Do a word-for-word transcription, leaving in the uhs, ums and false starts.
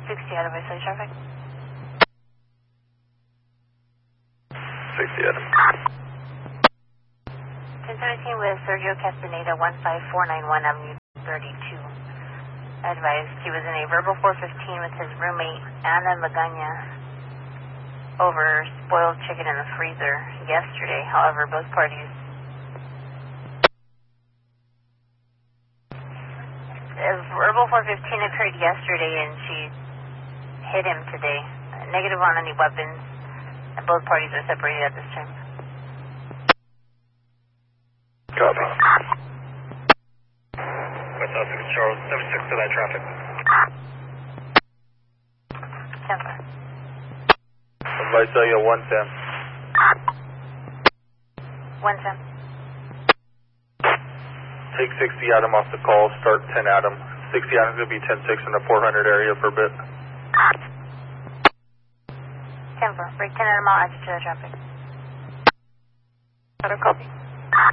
sixty out of Islay traffic. sixty Adam. ten seventeen with Sergio Castaneda, one five four nine one Avenue thirty-two. Advised he was in a verbal four fifteen with his roommate, Ana Magana, over spoiled chicken in the freezer yesterday. However, both parties... A verbal four fifteen occurred yesterday and she hit him today. Negative on any weapons, and both parties are separated at this time. Copy. West Austin Charles, seven six to that traffic. Temper. Visalia one ten. one ten. Take sixty Adam off the call, start ten Adam. sixty Adam's going to be ten six in the four hundred area for a bit. Temper. Break ten Adam, I'll add you to the traffic. Better copy.